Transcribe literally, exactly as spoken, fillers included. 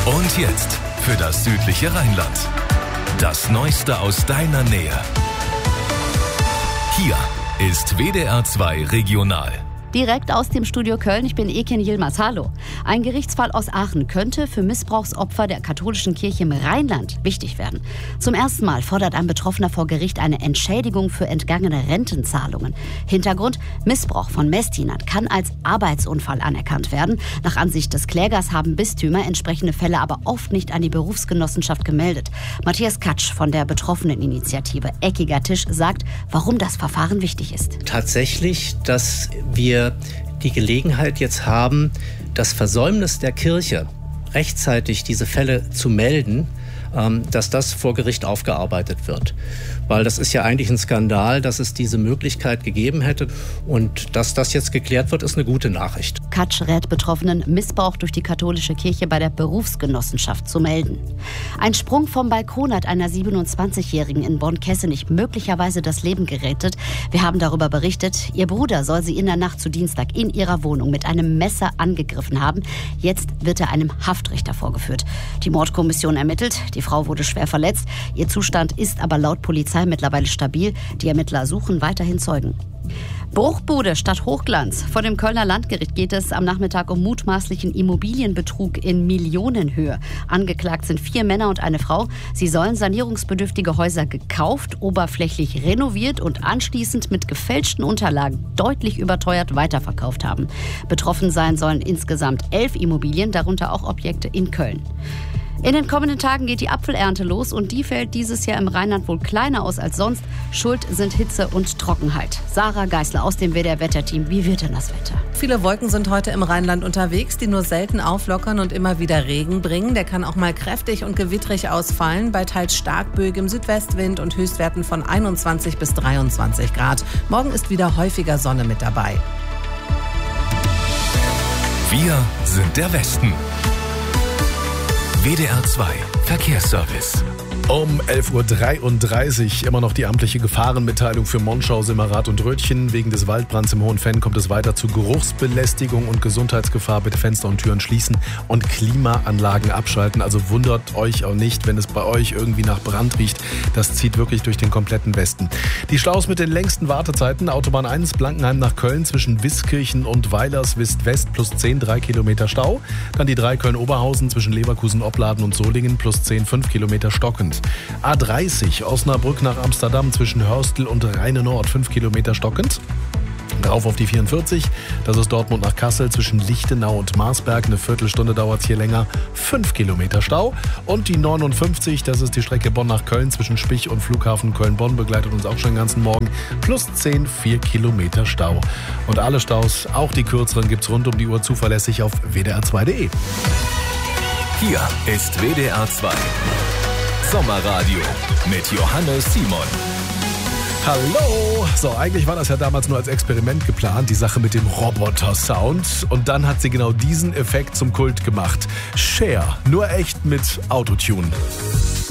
Und jetzt für das südliche Rheinland. Das Neueste aus deiner Nähe. Hier ist W D R zwei Regional. Direkt aus dem Studio Köln, ich bin Eken Yilmaz. Hallo. Ein Gerichtsfall aus Aachen könnte für Missbrauchsopfer der katholischen Kirche im Rheinland wichtig werden. Zum ersten Mal fordert ein Betroffener vor Gericht eine Entschädigung für entgangene Rentenzahlungen. Hintergrund: Missbrauch von Messdienern kann als Arbeitsunfall anerkannt werden. Nach Ansicht des Klägers haben Bistümer entsprechende Fälle aber oft nicht an die Berufsgenossenschaft gemeldet. Matthias Katsch von der Betroffeneninitiative Eckiger Tisch sagt, warum das Verfahren wichtig ist. Tatsächlich, dass wir die Gelegenheit jetzt haben, das Versäumnis der Kirche, rechtzeitig diese Fälle zu melden, dass das vor Gericht aufgearbeitet wird. Weil das ist ja eigentlich ein Skandal, dass es diese Möglichkeit gegeben hätte. Und dass das jetzt geklärt wird, ist eine gute Nachricht. Katsch rät Betroffenen, Missbrauch durch die katholische Kirche bei der Berufsgenossenschaft zu melden. Ein Sprung vom Balkon hat einer siebenundzwanzigjährigen in Bonn-Kessenich möglicherweise das Leben gerettet. Wir haben darüber berichtet. Ihr Bruder soll sie in der Nacht zu Dienstag in ihrer Wohnung mit einem Messer angegriffen haben. Jetzt wird er einem Haftrichter vorgeführt. Die Mordkommission ermittelt. Die Frau wurde schwer verletzt. Ihr Zustand ist aber laut Polizei mittlerweile stabil. Die Ermittler suchen weiterhin Zeugen. Bruchbude statt Hochglanz. Vor dem Kölner Landgericht geht es am Nachmittag um mutmaßlichen Immobilienbetrug in Millionenhöhe. Angeklagt sind vier Männer und eine Frau. Sie sollen sanierungsbedürftige Häuser gekauft, oberflächlich renoviert und anschließend mit gefälschten Unterlagen deutlich überteuert weiterverkauft haben. Betroffen sein sollen insgesamt elf Immobilien, darunter auch Objekte in Köln. In den kommenden Tagen geht die Apfelernte los und die fällt dieses Jahr im Rheinland wohl kleiner aus als sonst. Schuld sind Hitze und Trockenheit. Sarah Geisler aus dem W D R-Wetterteam. Wie wird denn das Wetter? Viele Wolken sind heute im Rheinland unterwegs, die nur selten auflockern und immer wieder Regen bringen. Der kann auch mal kräftig und gewittrig ausfallen, bei teils starkböigem Südwestwind und Höchstwerten von einundzwanzig bis dreiundzwanzig Grad. Morgen ist wieder häufiger Sonne mit dabei. Wir sind der Westen. W D R zwei Verkehrsservice. Um elf Uhr dreiunddreißig immer noch die amtliche Gefahrenmitteilung für Monschau, Simmerath und Rötchen. Wegen des Waldbrands im Hohenfenn kommt es weiter zu Geruchsbelästigung und Gesundheitsgefahr. Bitte Fenster und Türen schließen und Klimaanlagen abschalten. Also wundert euch auch nicht, wenn es bei euch irgendwie nach Brand riecht. Das zieht wirklich durch den kompletten Westen. Die Staus mit den längsten Wartezeiten. Autobahn eins Blankenheim nach Köln zwischen Wiskirchen und Weilerswist-West plus zehn, drei Kilometer Stau. Dann die drei Köln-Oberhausen zwischen Leverkusen, Opladen und Solingen plus zehn, fünf Kilometer stockend. A dreißig Osnabrück nach Amsterdam zwischen Hörstel und Rheine Nord, fünf Kilometer stockend. Rauf auf die vierundvierzig, das ist Dortmund nach Kassel zwischen Lichtenau und Marsberg. Eine Viertelstunde dauert es hier länger, fünf Kilometer Stau. Und die neunundfünfzig, das ist die Strecke Bonn nach Köln zwischen Spich und Flughafen Köln-Bonn, begleitet uns auch schon den ganzen Morgen. Plus zehn, vier Kilometer Stau. Und alle Staus, auch die kürzeren, gibt's rund um die Uhr zuverlässig auf w d r zwei punkt d e. Hier ist W D R zwei Sommerradio mit Johannes Simon. Hallo! So, eigentlich war das ja damals nur als Experiment geplant, die Sache mit dem Roboter-Sound. Und dann hat sie genau diesen Effekt zum Kult gemacht. Cher, nur echt mit Autotune.